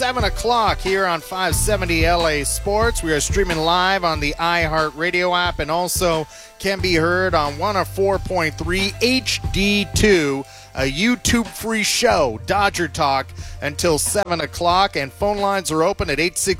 7 o'clock here on 570 LA Sports. We are streaming live on the iHeartRadio app and also can be heard on 104.3 HD2, a YouTube-free show, Dodger Talk, until 7 o'clock. And phone lines are open at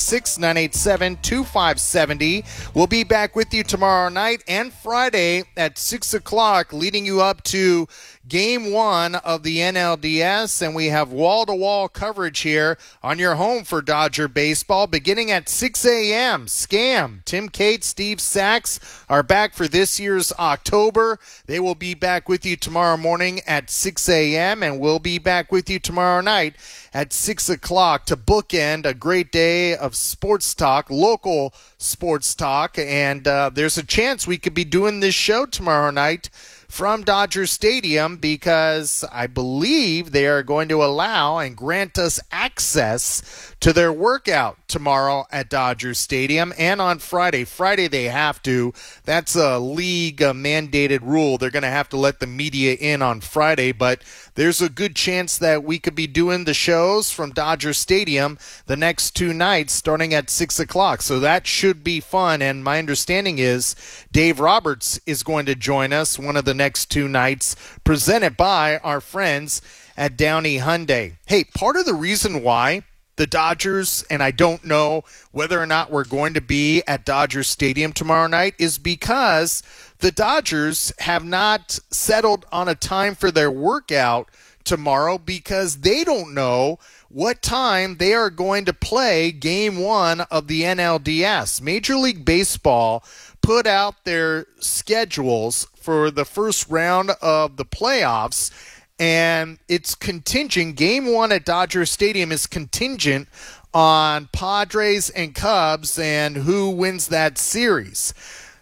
866-987-2570. We'll be back with you tomorrow night and Friday at 6 o'clock, leading you up to Game 1 of the NLDS, and we have wall-to-wall coverage here on your home for Dodger baseball beginning at 6 a.m. Scam, Tim Cates, Steve Sachs are back for this year's October. They will be back with you tomorrow morning at 6 a.m., and we'll be back with you tomorrow night at 6 o'clock to bookend a great day of sports talk, local sports talk, and there's a chance we could be doing this show tomorrow night from Dodger Stadium because I believe they are going to allow and grant us access to their workout tomorrow at Dodger Stadium and on Friday. Friday they have to. That's a league mandated rule. They're going to have to let the media in on Friday, but there's a good chance that we could be doing the shows from Dodger Stadium the next two nights starting at 6 o'clock. So that should be fun, and my understanding is Dave Roberts is going to join us one of the next two nights, presented by our friends at Downey Hyundai. Hey, part of the reason why the Dodgers, and I don't know whether or not we're going to be at Dodger Stadium tomorrow night, is because the Dodgers have not settled on a time for their workout tomorrow because they don't know what time they are going to play Game 1 of the NLDS. Major League Baseball put out their schedules for the first round of the playoffs, and it's contingent. Game 1 at Dodger Stadium is contingent on Padres and Cubs and who wins that series.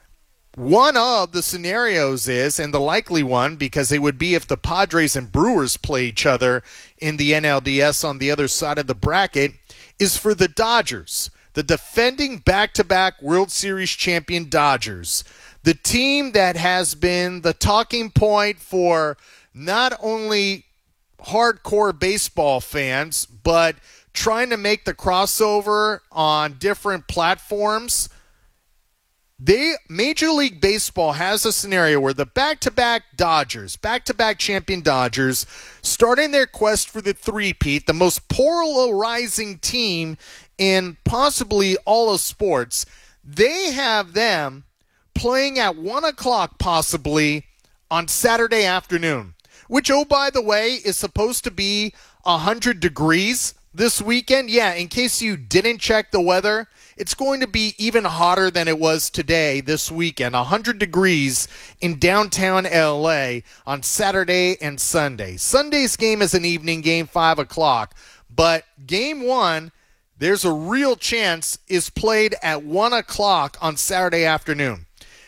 One of the scenarios is, and the likely one, because it would be if the Padres and Brewers play each other in the NLDS on the other side of the bracket, is for the Dodgers, the defending back-to-back World Series champion Dodgers, the team that has been the talking point for not only hardcore baseball fans, but trying to make the crossover on different platforms. Major League Baseball has a scenario where the back-to-back Dodgers, back-to-back champion Dodgers, starting their quest for the three-peat, the most polarizing team in possibly all of sports, they have them playing at 1 o'clock possibly on Saturday afternoon, which, oh, by the way, is supposed to be 100 degrees this weekend. Yeah, in case you didn't check the weather, it's going to be even hotter than it was today this weekend. 100 degrees in downtown LA on Saturday and Sunday. Sunday's game is an evening game, 5 o'clock. But Game 1, there's a real chance, is played at 1 o'clock on Saturday afternoon.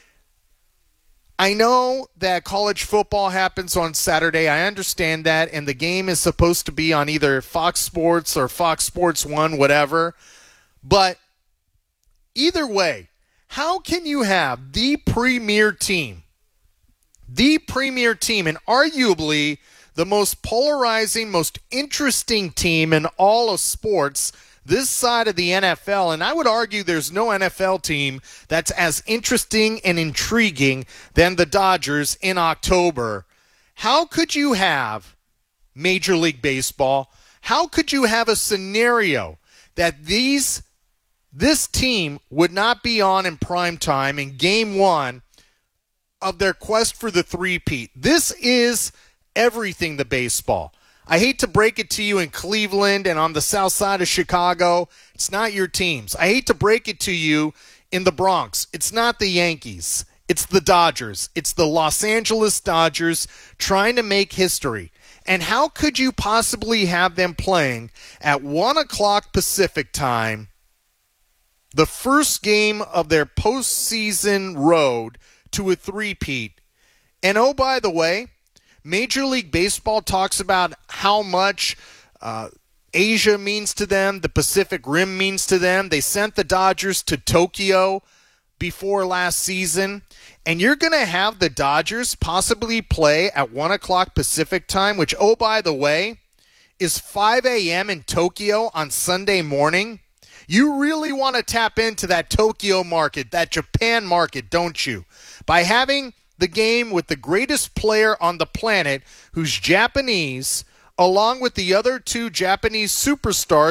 I know that college football happens on Saturday. I understand that. And the game is supposed to be on either Fox Sports or Fox Sports 1, whatever. But either way, how can you have the premier team, and arguably the most polarizing, most interesting team in all of sports this side of the NFL, and I would argue there's no NFL team that's as interesting and intriguing than the Dodgers in October. How could you have Major League Baseball? How could you have a scenario that this team would not be on in prime time in Game 1 of their quest for the three-peat? This is everything to baseball. I hate to break it to you in Cleveland and on the south side of Chicago, it's not your teams. I hate to break it to you in the Bronx. It's not the Yankees. It's the Dodgers. It's the Los Angeles Dodgers trying to make history. And how could you possibly have them playing at 1 o'clock Pacific time, the first game of their postseason road to a three-peat? And oh, by the way, Major League Baseball talks about how much Asia means to them, the Pacific Rim means to them. They sent the Dodgers to Tokyo before last season. And you're going to have the Dodgers possibly play at 1 o'clock Pacific time, which, oh, by the way, is 5 a.m. in Tokyo on Sunday morning. You really want to tap into that Tokyo market, that Japan market, don't you? By having the game with the greatest player on the planet who's Japanese, along with the other two Japanese superstars